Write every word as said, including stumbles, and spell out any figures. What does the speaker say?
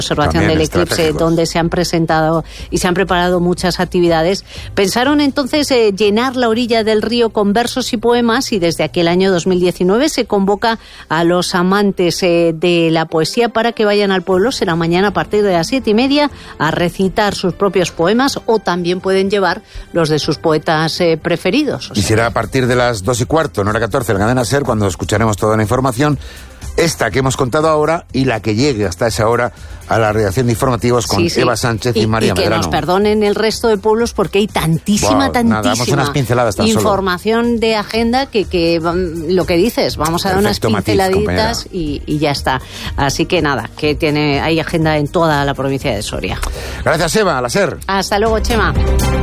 observación del eclipse, donde se han presentado y se han preparado muchas actividades. Pensaron entonces eh, llenar la orilla del río con versos y poemas, y desde aquel año dos mil diecinueve se convoca a los amantes eh, de la poesía para que vayan al pueblo. Será mañana a partir de las siete y media a recitar sus propios poemas, o también pueden llevar los de sus poetas eh, preferidos. O sea, y será a partir de las dos y cuarto, en hora catorce, en la cadena SER, cuando escucharemos toda la información, esta que hemos contado ahora y la que llegue hasta esa hora a la redacción de informativos con sí, sí. Eva Sánchez y, y María y que Medrano. Nos perdonen el resto de pueblos porque hay tantísima, wow, tantísima nada, unas pinceladas tan información solo. De agenda que, que lo que dices, vamos a dar unas pinceladitas matiz, y, y ya está. Así que nada, que tiene hay agenda en toda la provincia de Soria. Gracias, Eva, a la SER. Hasta luego, Chema.